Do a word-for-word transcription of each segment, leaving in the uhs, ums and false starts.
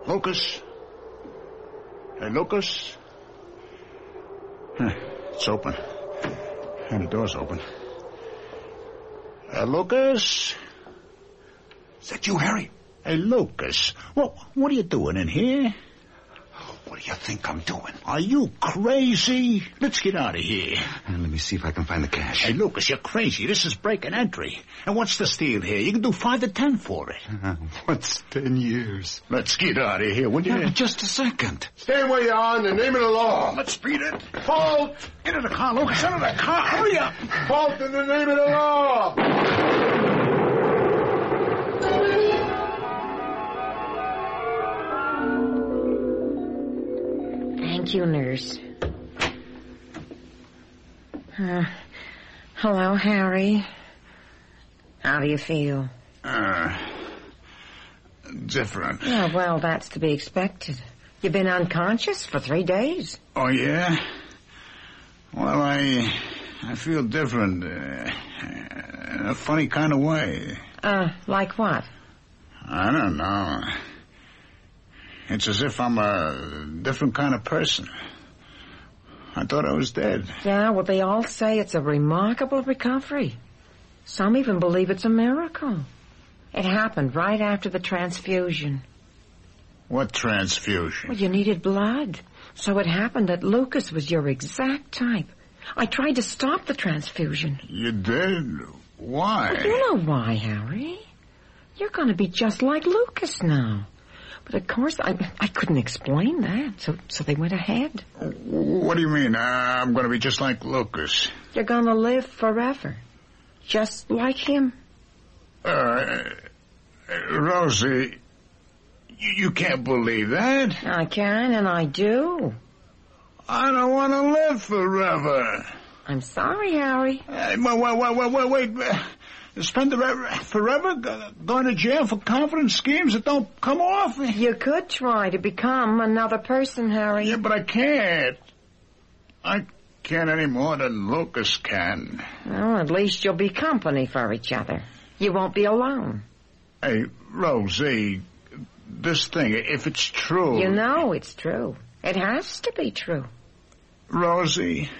Lucas? Hey, Lucas? Huh, it's open. And the door's open. Uh, Lucas? Is that you, Harry? Hey, Lucas, what, what are you doing in here? What do you think I'm doing? Are you crazy? Let's get out of here. And let me see if I can find the cash. Hey, Lucas, you're crazy. This is break and entry. And what's the steal here? You can do five to ten for it. Uh, what's ten years? Let's get out of here, will you? Uh, just a second. Stay where you are in the name of the law. Let's beat it. Halt! Into the car, Lucas. Into the car. Hurry up. Halt in the name of the law. Thank you, nurse. Uh, hello, Harry. How do you feel? Uh, different. Yeah, well, that's to be expected. You've been unconscious for three days. Oh, yeah? Well, I I feel different. Uh, in a funny kind of way. Uh, like what? I don't know. It's as if I'm a different kind of person. I thought I was dead. Yeah, well, they all say it's a remarkable recovery. Some even believe it's a miracle. It happened right after the transfusion. What transfusion? Well, you needed blood. So it happened that Lucas was your exact type. I tried to stop the transfusion. You did? Why? Well, you know why, Harry. You're going to be just like Lucas now. But of course, I I couldn't explain that, so so they went ahead. What do you mean? Uh, I'm going to be just like Lucas. You're going to live forever, just like him. Uh, Rosie, you, you can't believe that. I can, and I do. I don't want to live forever. I'm sorry, Harry. Hey, wait, wait, wait, wait, wait, wait. Spend the re- forever going to jail for confidence schemes that don't come off. You could try to become another person, Harry. Yeah, but I can't. I can't any more than Lucas can. Well, at least you'll be company for each other. You won't be alone. Hey, Rosie, this thing, if it's true... You know it's true. It has to be true. Rosie,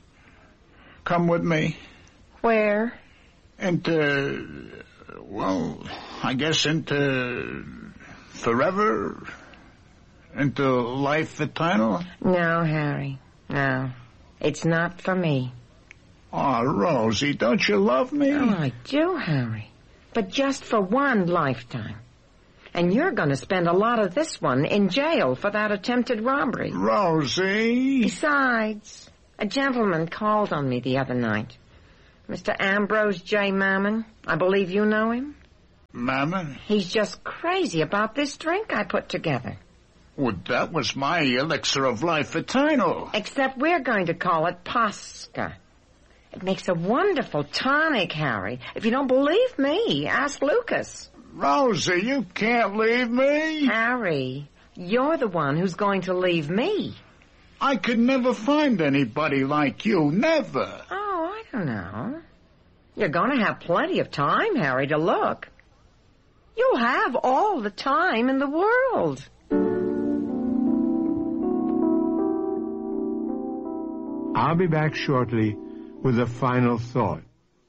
come with me. Where? Into, well, I guess into forever, into life eternal. No, Harry, no. It's not for me. Oh, Rosie, don't you love me? Oh, I do, Harry. But just for one lifetime. And you're going to spend a lot of this one in jail for that attempted robbery. Rosie! Besides, a gentleman called on me the other night. Mister Ambrose J. Mammon. I believe you know him. Mammon? He's just crazy about this drink I put together. Well, that was my elixir of life eternal. Except we're going to call it Posca. It makes a wonderful tonic, Harry. If you don't believe me, ask Lucas. Rosie, you can't leave me. Harry, you're the one who's going to leave me. I could never find anybody like you, never. Oh, I don't know. You're going to have plenty of time, Harry, to look. You'll have all the time in the world. I'll be back shortly with a final thought.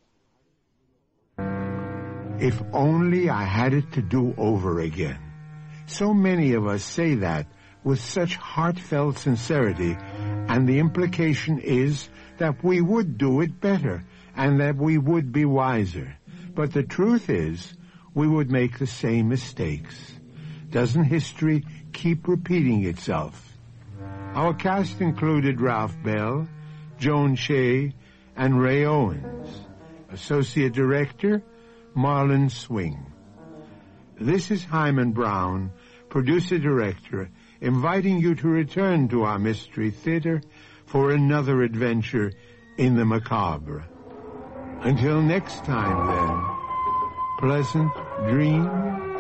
If only I had it to do over again. So many of us say that with such heartfelt sincerity, and the implication is that we would do it better and that we would be wiser. But the truth is, we would make the same mistakes. Doesn't history keep repeating itself? Our cast included Ralph Bell, Joan Shea, and Ray Owens. Associate Director, Marlon Swing. This is Hyman Brown, Producer-Director, inviting you to return to our Mystery Theater for another adventure in the macabre. Until next time, then, pleasant dreams.